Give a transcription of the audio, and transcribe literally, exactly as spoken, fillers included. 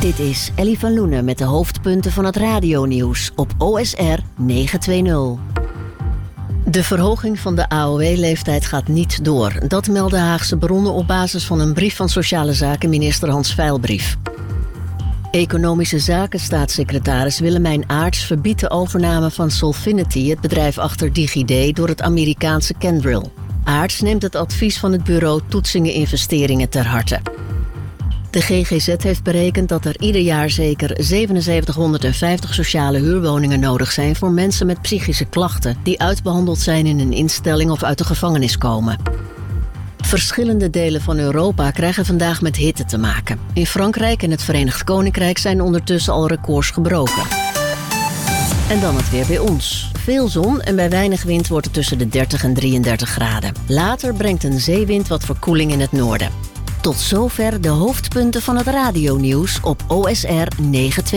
Dit is Ellie van Loenen met de hoofdpunten van het radionieuws op O S R negenhonderdtwintig. De verhoging van de A O W-leeftijd gaat niet door. Dat melden Haagse bronnen op basis van een brief van Sociale Zaken minister Hans Veilbrief. Economische Zaken staatssecretaris Willemijn Aarts verbiedt de overname van Solfinity, het bedrijf achter DigiD, door het Amerikaanse Kyndryl. Aarts neemt het advies van het bureau Toetsingen Investeringen ter harte. De G G Z heeft berekend dat er ieder jaar zeker zevenenzeventighonderdvijftig sociale huurwoningen nodig zijn voor mensen met psychische klachten die uitbehandeld zijn in een instelling of uit de gevangenis komen. Verschillende delen van Europa krijgen vandaag met hitte te maken. In Frankrijk en het Verenigd Koninkrijk zijn ondertussen al records gebroken. En dan het weer bij ons. Veel zon en bij weinig wind wordt het tussen de dertig en drieëndertig graden. Later brengt een zeewind wat verkoeling in het noorden. Tot zover de hoofdpunten van het radionieuws op O S R negenhonderdtwintig.